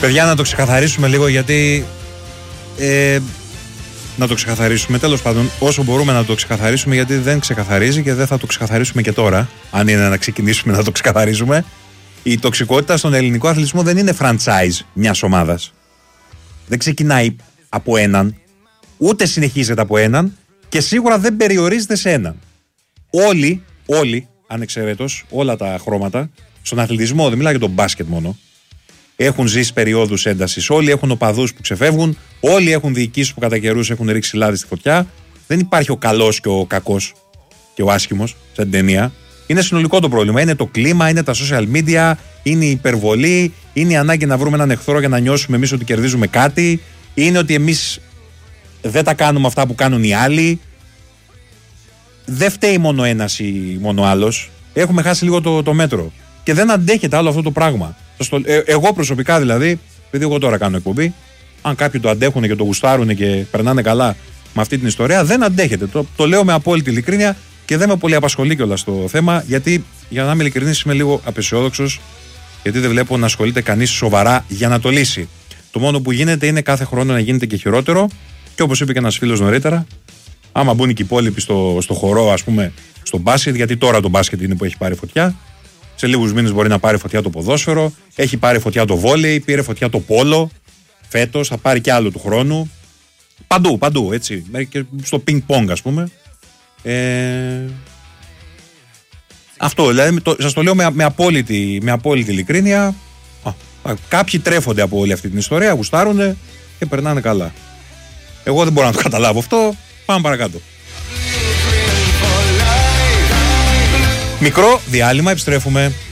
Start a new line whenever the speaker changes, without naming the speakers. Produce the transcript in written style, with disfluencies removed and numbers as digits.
Παιδιά, να το ξεκαθαρίσουμε λίγο, γιατί να το ξεκαθαρίσουμε, τέλος πάντων, όσο μπορούμε να το ξεκαθαρίσουμε, γιατί δεν ξεκαθαρίζει και δεν θα το ξεκαθαρίσουμε και τώρα, αν είναι να ξεκινήσουμε να το ξεκαθαρίζουμε. Η τοξικότητα στον ελληνικό αθλητισμό δεν είναι franchise μιας ομάδας. Δεν ξεκινάει από έναν, ούτε συνεχίζεται από έναν και σίγουρα δεν περιορίζεται σε έναν. Όλοι, ανεξαιρέτως, όλα τα χρώματα, στον αθλητισμό, δεν μιλάω για τον μπάσκετ μόνο, έχουν ζήσει περιόδους έντασης. Όλοι έχουν οπαδούς που ξεφεύγουν, όλοι έχουν διοικήσεις που κατά καιρούς έχουν ρίξει λάδι στη φωτιά. Δεν υπάρχει ο καλός και ο κακός και ο άσχημος, σαν την ταινία. Είναι συνολικό το πρόβλημα. Είναι το κλίμα, είναι τα social media, είναι η υπερβολή, είναι η ανάγκη να βρούμε έναν εχθρό για να νιώσουμε εμείς ότι κερδίζουμε κάτι, είναι ότι εμείς δεν τα κάνουμε αυτά που κάνουν οι άλλοι. Δεν φταίει μόνο ένας ή μόνο άλλος. Έχουμε χάσει λίγο το μέτρο. Και δεν αντέχεται άλλο αυτό το πράγμα. Εγώ προσωπικά δηλαδή, επειδή εγώ τώρα κάνω εκπομπή, αν κάποιοι το αντέχουν και το γουστάρουν και περνάνε καλά με αυτή την ιστορία, δεν αντέχεται. Το λέω με απόλυτη ειλικρίνεια και δεν με πολύ απασχολεί κιόλας το θέμα, γιατί για να είμαι ειλικρινής είμαι λίγο απεσιόδοξος, γιατί δεν βλέπω να ασχολείται κανείς σοβαρά για να το λύσει. Το μόνο που γίνεται είναι κάθε χρόνο να γίνεται και χειρότερο, και όπως είπε και ένας φίλος νωρίτερα, άμα μπουν και οι υπόλοιποι στο χορό, ας πούμε, στο μπάσκετ, γιατί τώρα το μπάσκετ είναι που έχει πάρει φωτιά. Σε λίγους μήνες μπορεί να πάρει φωτιά το ποδόσφαιρο, έχει πάρει φωτιά το βόλεϊ, πήρε φωτιά το πόλο, φέτος, θα πάρει και άλλο του χρόνου. Παντού, έτσι. Και στο πινκ-πονγκ, ας πούμε. Αυτό, δηλαδή, σας το λέω με απόλυτη ειλικρίνεια. Κάποιοι τρέφονται από όλη αυτή την ιστορία, γουστάρουνε και περνάνε καλά. Εγώ δεν μπορώ να το καταλάβω αυτό. Πάμε παρακάτω. Μικρό διάλειμμα, επιστρέφουμε.